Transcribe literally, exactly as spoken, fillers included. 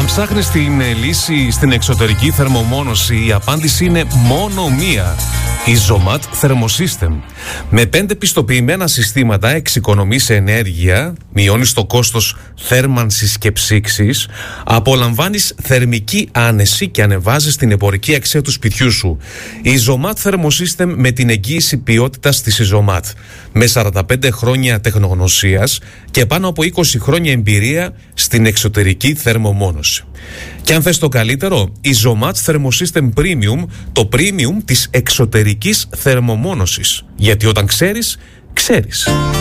ψάχνεις την λύση στην εξωτερική θερμομόνωση, η απάντηση είναι μόνο μία. Η Zomat Thermosystem. Με πέντε πιστοποιημένα συστήματα εξοικονομείς ενέργεια, μειώνεις το κόστος θέρμανσης και ψήξης, απολαμβάνεις θερμική άνεση και ανεβάζεις την εμπορική αξία του σπιτιού σου. Η Zomat Thermosystem με την εγγύηση ποιότητας της Zomat. Με σαράντα πέντε χρόνια τεχνογνωσίας και πάνω από είκοσι χρόνια εμπειρία στην εξωτερική θερμομόνωση. Και αν θες το καλύτερο, η Zomat Thermosystem Premium, το premium της εξωτερικής θερμομόνωσης. Γιατί όταν ξέρεις, ξέρεις.